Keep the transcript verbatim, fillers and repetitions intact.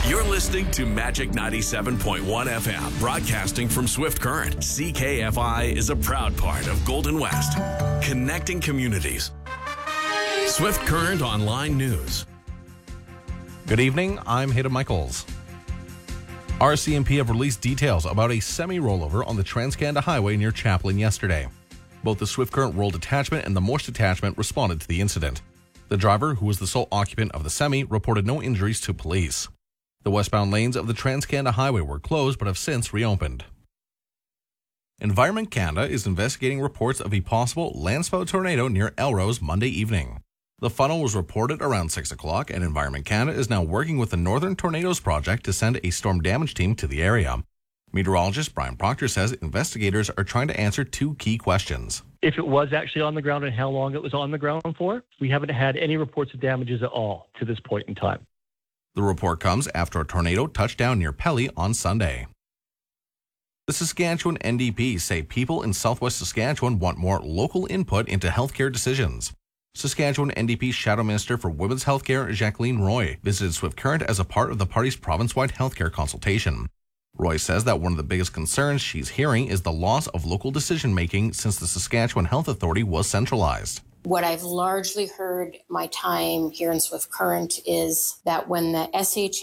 You're listening to Magic ninety-seven point one F M, broadcasting from Swift Current. C K F I is a proud part of Golden West, connecting communities. Swift Current Online News. Good evening, I'm Hayden Michaels. R C M P have released details about a semi-rollover on the Trans-Canada Highway near Chaplin yesterday. Both the Swift Current Roll Detachment and the Morse Detachment responded to the incident. The driver, who was the sole occupant of the semi, reported no injuries to police. The westbound lanes of the Trans-Canada Highway were closed but have since reopened. Environment Canada is investigating reports of a possible landspout tornado near Elrose Monday evening. The funnel was reported around six o'clock, and Environment Canada is now working with the Northern Tornadoes Project to send a storm damage team to the area. Meteorologist Brian Proctor says investigators are trying to answer two key questions. If it was actually on the ground and how long it was on the ground for, we haven't had any reports of damages at all to this point in time. The report comes after a tornado touched down near Pelly on Sunday. The Saskatchewan N D P say people in southwest Saskatchewan want more local input into healthcare decisions. Saskatchewan N D P Shadow Minister for Women's Healthcare, Jacqueline Roy, visited Swift Current as a part of the party's province-wide healthcare consultation. Roy says that one of the biggest concerns she's hearing is the loss of local decision-making since the Saskatchewan Health Authority was centralized. What I've largely heard my time here in Swift Current is that when the S H